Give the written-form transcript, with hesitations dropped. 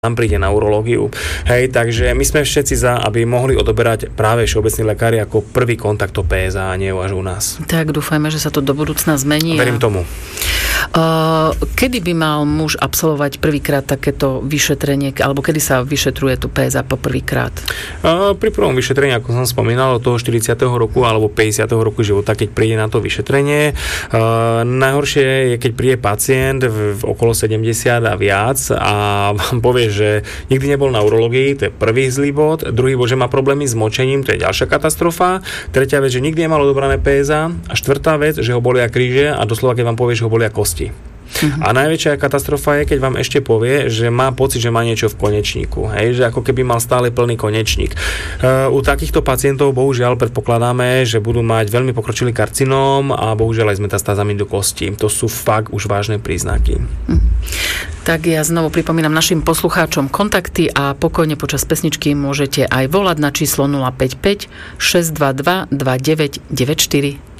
tam príde na urológiu. Hej, takže my sme všetci za, aby mohli odoberať práve všeobecní lekári ako prvý kontakt to PSA a nie až u nás. Tak dúfajme, že sa to do budúcna zmení. Verím tomu. Kedy by mal muž absolvovať prvýkrát takéto vyšetrenie, alebo kedy sa vyšetruje tu PSA po prvýkrát? Pri prvom vyšetrení, ako som spomínal, od toho 40. roku alebo 50. roku života, keď príde na to vyšetrenie. Najhoršie je, keď príde pacient v okolo 70 a viac a vám povie, že nikdy nebol na urológii, to je prvý zlý bod. Druhý bod, že má problémy s močením, to je ďalšia katastrofa. Tretia vec, že nikdy nemal odobrané PSA. A štvrtá vec, že ho bolia kríže a doslova, keď vám povie, že ho bolia kosti. A najväčšia katastrofa je, keď vám ešte povie, že má pocit, že má niečo v konečníku. Hej, že ako keby mal stále plný konečník. U takýchto pacientov bohužiaľ predpokladáme, že budú mať veľmi pokročilý karcinóm a bohužiaľ aj s metastázami do kosti. To sú fakt už vážne príznaky. Tak ja znovu pripomínam našim poslucháčom kontakty a pokojne počas pesničky môžete aj volať na číslo 055 622 2994.